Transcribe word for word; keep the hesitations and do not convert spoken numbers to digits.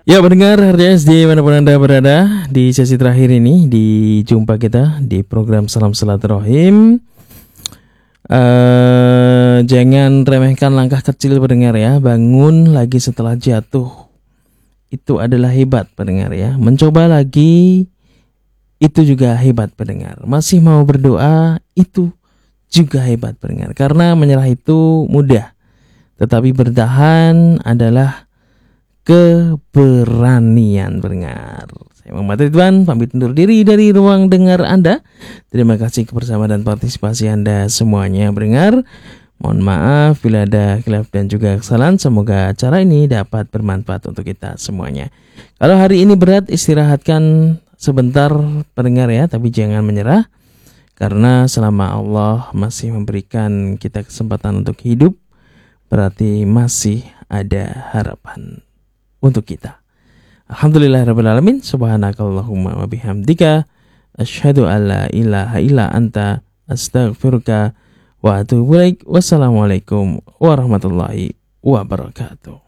Ya pendengar R J S dimanapun Anda berada, di sesi terakhir ini di jumpa kita di program Salam Silaturahim. uh, Jangan remehkan langkah kecil pendengar ya. Bangun lagi setelah jatuh, itu adalah hebat pendengar ya. Mencoba lagi, itu juga hebat pendengar. Masih mau berdoa, itu juga hebat pendengar. Karena menyerah itu mudah, tetapi bertahan adalah keberanian pendengar. Saya Muhammad Ridwan pamit undur diri dari ruang dengar Anda. Terima kasih kebersamaan dan partisipasi Anda semuanya pendengar. Mohon maaf bila ada khilaf dan juga kesalahan. Semoga acara ini dapat bermanfaat untuk kita semuanya. Kalau hari ini berat, istirahatkan sebentar pendengar ya, tapi jangan menyerah. Karena selama Allah masih memberikan kita kesempatan untuk hidup, berarti masih ada harapan untuk kita. Alhamdulillahirabbil alamin. Subhanakallahumma wa bihamdika asyhadu an la ilaha illa anta astaghfiruka wa atubu ilaik. Wassalamualaikum warahmatullahi wabarakatuh.